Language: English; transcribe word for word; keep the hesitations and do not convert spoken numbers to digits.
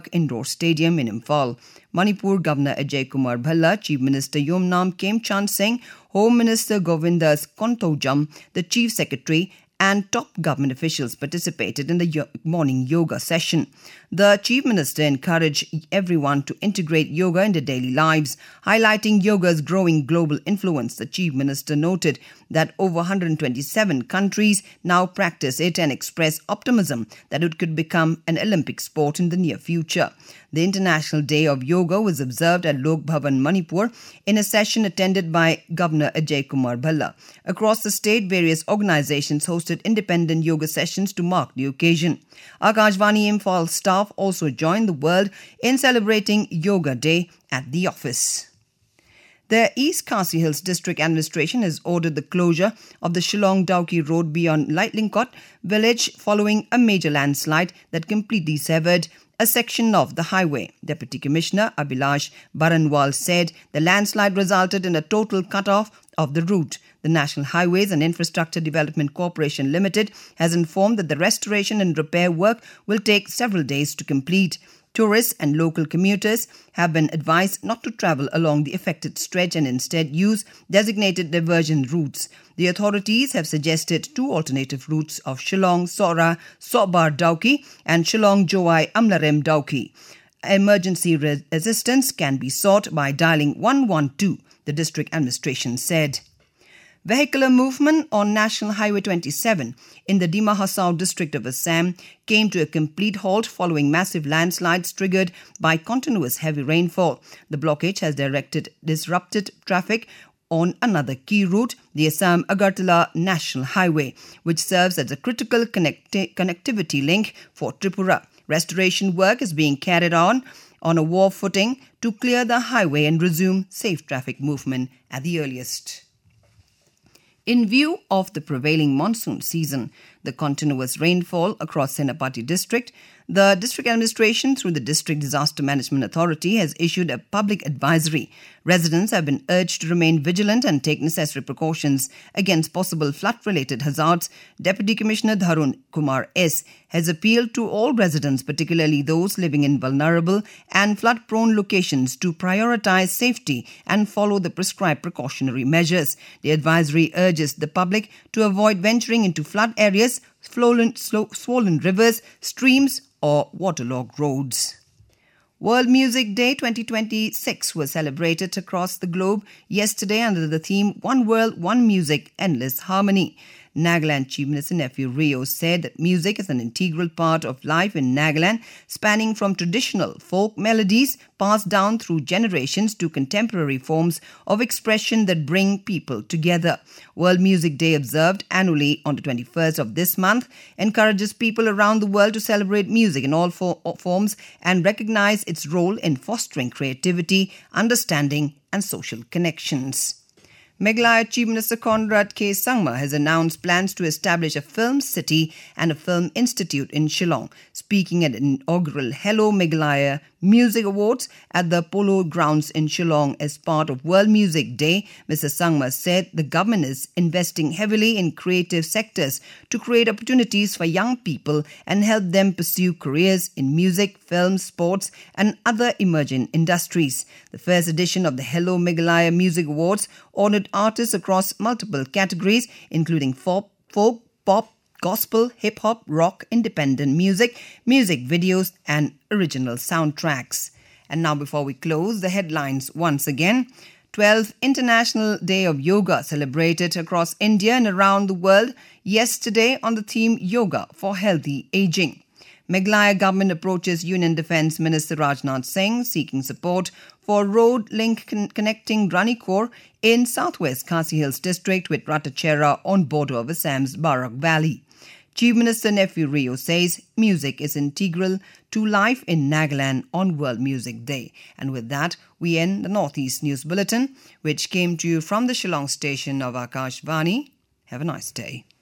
Indoor Stadium in Imphal. Manipur Governor Ajay Kumar Bhalla, Chief Minister Yomnam Khemchand Singh, Home Minister Govindas Kontaujam, the Chief Secretary and top government officials participated in the yo- morning yoga session. The Chief Minister encouraged everyone to integrate yoga into daily lives, highlighting yoga's growing global influence. The Chief Minister noted that over one hundred twenty-seven countries now practice it and express optimism that it could become an Olympic sport in the near future. The International Day of Yoga was observed at Lok Bhavan, Manipur, in a session attended by Governor Ajay Kumar Bhalla. Across the state, various organizations hosted independent yoga sessions to mark the occasion. Akashvani Imphal staff also joined the world in celebrating Yoga Day at the office. The East Khasi Hills District Administration has ordered the closure of the Shillong-Dauki Road beyond Lightlingkot village following a major landslide that completely severed a section of the highway. Deputy Commissioner Abhilash Baranwal said the landslide resulted in a total cut-off of the route. The National Highways and Infrastructure Development Corporation Limited has informed that the restoration and repair work will take several days to complete. Tourists and local commuters have been advised not to travel along the affected stretch and instead use designated diversion routes. The authorities have suggested two alternative routes of Shillong Sora Sobar Dauki and Shillong Joai Amlarem Dauki. Emergency re- assistance can be sought by dialing one one two, the district administration said. Vehicular movement on National Highway twenty-seven in the Dima Hasao district of Assam came to a complete halt following massive landslides triggered by continuous heavy rainfall. The blockage has directed disrupted traffic on another key route, the Assam-Agartala National Highway, which serves as a critical connecti- connectivity link for Tripura. Restoration work is being carried on on a war footing to clear the highway and resume safe traffic movement at the earliest. In view of the prevailing monsoon season, the continuous rainfall across Senapati district, the district administration through the District Disaster Management Authority has issued a public advisory. Residents have been urged to remain vigilant and take necessary precautions against possible flood-related hazards. Deputy Commissioner Dharun Kumar S. has appealed to all residents, particularly those living in vulnerable and flood-prone locations, to prioritize safety and follow the prescribed precautionary measures. The advisory urges the public to avoid venturing into flood areas, swollen, slow, swollen rivers, streams or waterlogged roads. World Music Day twenty twenty-six was celebrated across the globe yesterday under the theme One World, One Music, Endless Harmony. Nagaland Chief Minister Nephew Rio said that music is an integral part of life in Nagaland, spanning from traditional folk melodies passed down through generations to contemporary forms of expression that bring people together. World Music Day, observed annually on the twenty-first of this month, encourages people around the world to celebrate music in all for- forms and recognize its role in fostering creativity, understanding and social connections. Meghalaya Chief Minister Conrad K. Sangma has announced plans to establish a film city and a film institute in Shillong. Speaking at an inaugural Hello Meghalaya Music Awards at the Polo Grounds in Shillong as part of World Music Day, Mister Sangma said the government is investing heavily in creative sectors to create opportunities for young people and help them pursue careers in music, film, sports and other emerging industries. The first edition of the Hello Meghalaya Music Awards honored artists across multiple categories, including folk, folk, pop, gospel, hip-hop, rock, independent music, music videos and original soundtracks. And now before we close, the headlines once again. twelfth International Day of Yoga celebrated across India and around the world yesterday on the theme Yoga for Healthy Aging. Meghalaya government approaches Union Defence Minister Rajnath Singh seeking support for road link con- connecting Ranikor in southwest Khasi Hills district with Ratachera on border of Assam's Barak Valley. Chief Minister Nephew Rio says music is integral to life in Nagaland on World Music Day. And with that, we end the Northeast News Bulletin, which came to you from the Shillong station of Akashvani. Have a nice day.